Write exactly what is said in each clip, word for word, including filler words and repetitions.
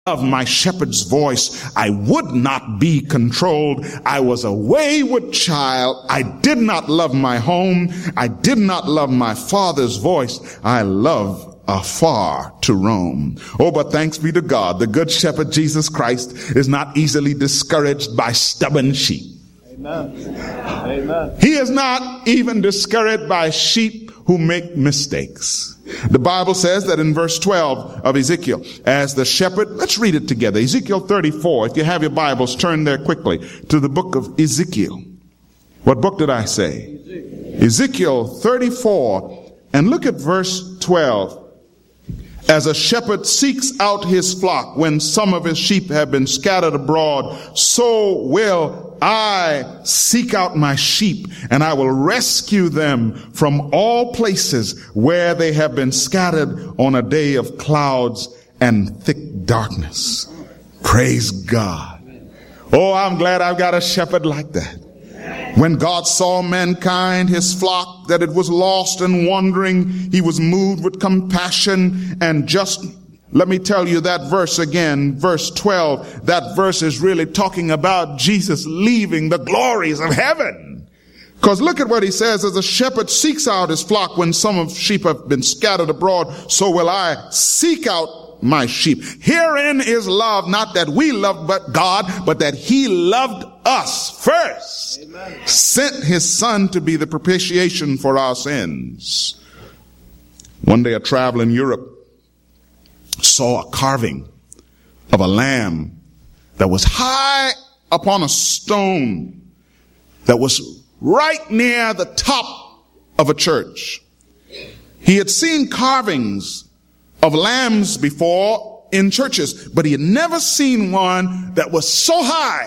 of my shepherd's voice, I would not be controlled. I was a wayward child. I did not love my home. I did not love my father's voice. I love afar to roam. Oh, but thanks be to God, the good shepherd Jesus Christ is not easily discouraged by stubborn sheep. Amen. Amen. He is not even discouraged by sheep who make mistakes. The Bible says that in verse twelve of Ezekiel, as the shepherd, let's read it together. Ezekiel thirty-four. If you have your Bibles, turn there quickly to the book of Ezekiel. What book did I say? Ezekiel, Ezekiel thirty-four. And look at verse twelve. As a shepherd seeks out his flock when some of his sheep have been scattered abroad, so will I seek out my sheep, and I will rescue them from all places where they have been scattered on a day of clouds and thick darkness. Praise God. Oh, I'm glad I've got a shepherd like that. When God saw mankind, his flock, that it was lost and wandering, he was moved with compassion. And just let me tell you that verse again, verse twelve, that verse is really talking about Jesus leaving the glories of heaven. Because look at what he says, as a shepherd seeks out his flock when some of sheep have been scattered abroad, so will I seek out my sheep. Herein is love, not that we loved but God, but that he loved us first. Amen. Sent his son to be the propitiation for our sins. One day a traveler in Europe saw a carving of a lamb that was high upon a stone that was right near the top of a church. He had seen carvings of lambs before in churches, but he had never seen one that was so high,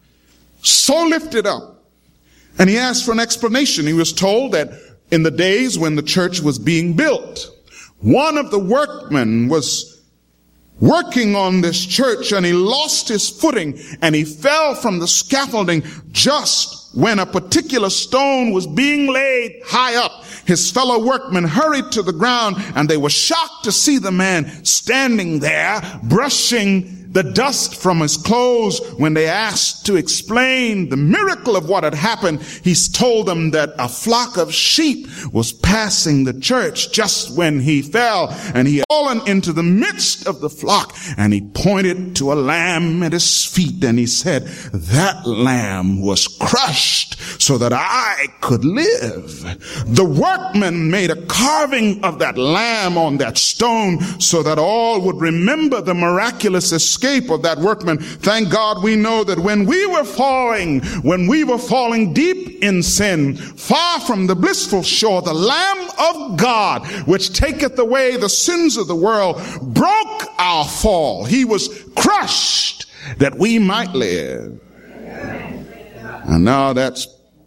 so lifted up. And he asked for an explanation. He was told that in the days when the church was being built, one of the workmen was working on this church and he lost his footing and he fell from the scaffolding just when a particular stone was being laid high up. His fellow workmen hurried to the ground and they were shocked to see the man standing there brushing the dust from his clothes. When they asked to explain the miracle of what had happened, he told them that a flock of sheep was passing the church just when he fell, and he had fallen into the midst of the flock, and he pointed to a lamb at his feet and he said, that lamb was crushed so that I could live. The workmen made a carving of that lamb on that stone so that all would remember the miraculous escape of that workman. Thank God we know that when we were falling, when we were falling deep in sin, far from the blissful shore, the Lamb of God, which taketh away the sins of the world, broke our fall. He was crushed that we might live. And now that's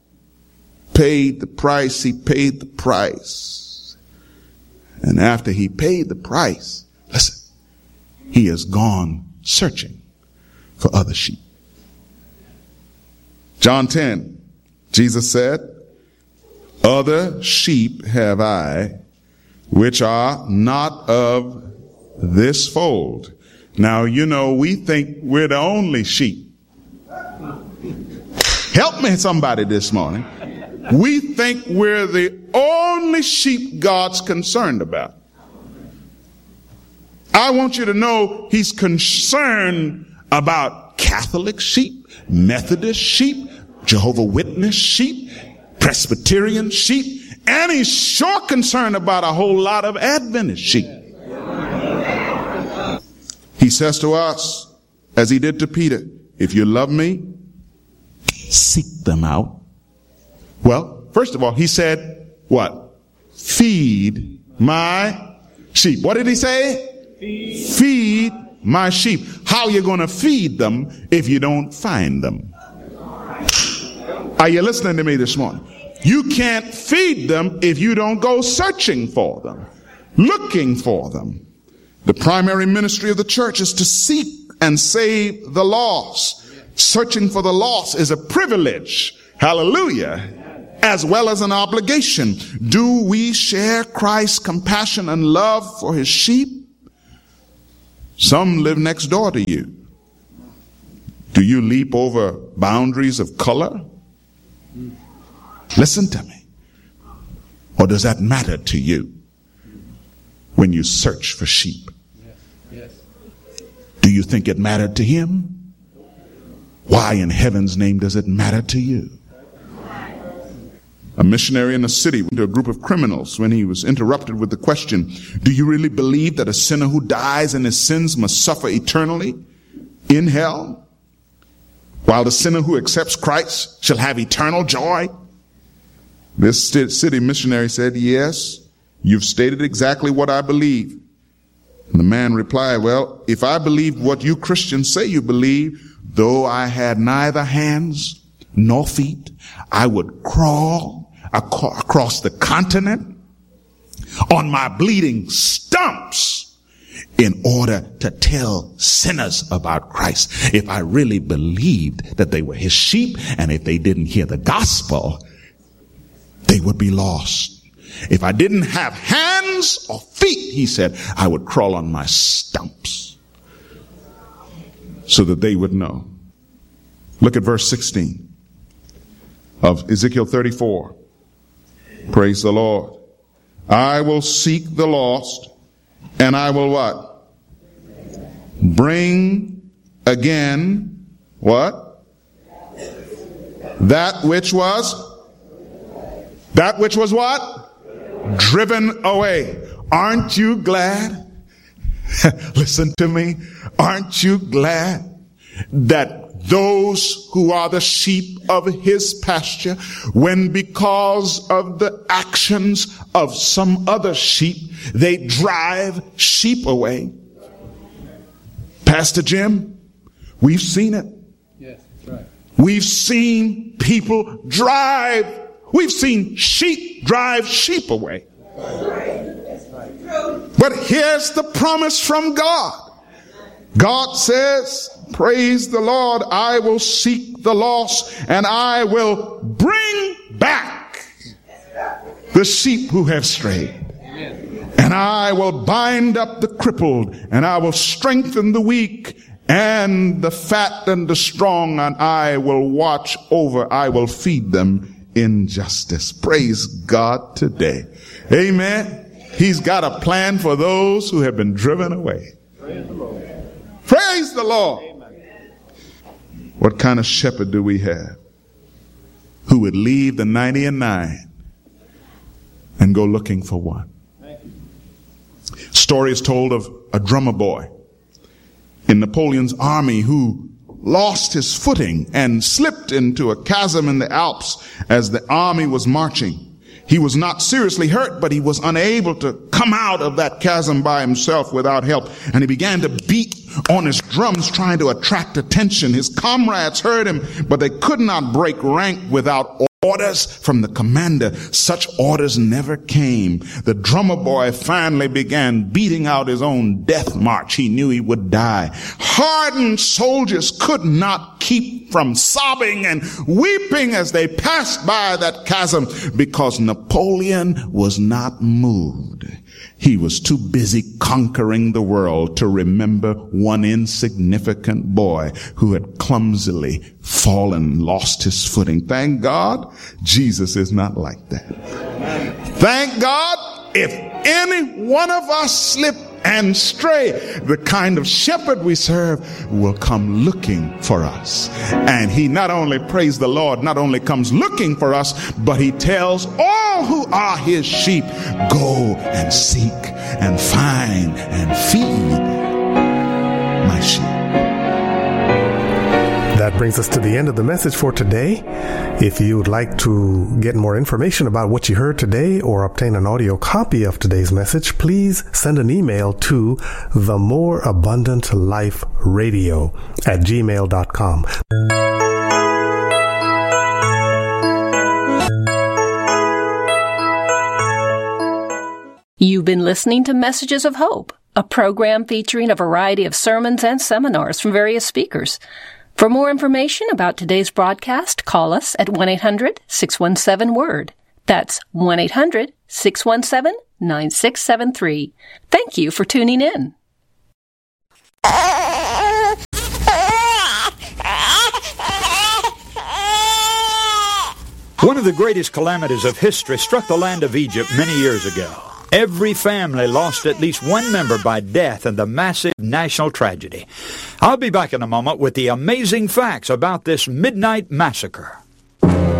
paid the price. He paid the price. And after he paid the price, listen, he has gone searching for other sheep. John ten, Jesus said, other sheep have I, which are not of this fold. Now, you know, we think we're the only sheep. Help me, somebody, this morning. We think we're the only sheep God's concerned about. I want you to know he's concerned about Catholic sheep, Methodist sheep, Jehovah's Witness sheep, Presbyterian sheep, and he's sure concerned about a whole lot of Adventist sheep. He says to us, as he did to Peter, if you love me, seek them out. Well, first of all, he said, what? Feed my sheep. What did he say? Feed, feed my sheep. How are you going to feed them if you don't find them? Are you listening to me this morning? You can't feed them if you don't go searching for them, looking for them. The primary ministry of the church is to seek and save the lost. Searching for the lost is a privilege. Hallelujah. As well as an obligation. Do we share Christ's compassion and love for his sheep? Some live next door to you. Do you leap over boundaries of color? Listen to me. Or does that matter to you when you search for sheep? Yes. Do you think it mattered to him? Why in heaven's name does it matter to you? A missionary in a city went to a group of criminals when he was interrupted with the question, do you really believe that a sinner who dies in his sins must suffer eternally in hell, while the sinner who accepts Christ shall have eternal joy? This city missionary said, yes, you've stated exactly what I believe. And the man replied, well, if I believed what you Christians say you believe, though I had neither hands nor feet, I would crawl across the continent on my bleeding stumps in order to tell sinners about Christ. If I really believed that they were his sheep, and if they didn't hear the gospel, they would be lost. If I didn't have hands or feet, he said, I would crawl on my stumps so that they would know. Look at verse sixteen of Ezekiel thirty-four. Praise the Lord. I will seek the lost, and I will what? Bring again what? That which was? That which was what? Driven away. Aren't you glad? Listen to me. Aren't you glad that those who are the sheep of his pasture, when because of the actions of some other sheep, they drive sheep away? Pastor Jim, we've seen it. Yes, that's right. We've seen people drive. We've seen sheep drive sheep away. But here's the promise from God. God says, praise the Lord, I will seek the lost, and I will bring back the sheep who have strayed. And I will bind up the crippled, and I will strengthen the weak, and the fat and the strong, and I will watch over, I will feed them in justice. Praise God today. Amen. He's got a plan for those who have been driven away. Praise the Lord. Praise the Lord. Amen. What kind of shepherd do we have who would leave the ninety and nine and go looking for one? Story is told of a drummer boy in Napoleon's army who lost his footing and slipped into a chasm in the Alps as the army was marching. He was not seriously hurt, but he was unable to come out of that chasm by himself without help. And he began to beat on his drums, trying to attract attention. His comrades heard him, but they could not break rank without orders from the commander. Such orders never came. The drummer boy finally began beating out his own death march. He knew he would die. Hardened soldiers could not keep from sobbing and weeping as they passed by that chasm because Napoleon was not moved. He was too busy conquering the world to remember one insignificant boy who had clumsily fallen, lost his footing. Thank God, Jesus is not like that. Thank God, if any one of us slip and stray, the kind of shepherd we serve will come looking for us. And he not only, praise the Lord, not only comes looking for us, but he tells all who are his sheep, go and seek and find and feed my sheep. That brings us to the end of the message for today. If you would like to get more information about what you heard today or obtain an audio copy of today's message, please send an email to the More Abundant Life Radio at gmail dot com. You've been listening to Messages of Hope, a program featuring a variety of sermons and seminars from various speakers. For more information about today's broadcast, call us at one eight hundred six one seven word. That's one eight hundred six one seven nine six seven three. Thank you for tuning in. One of the greatest calamities of history struck the land of Egypt many years ago. Every family lost at least one member by death in the massive national tragedy. I'll be back in a moment with the amazing facts about this midnight massacre.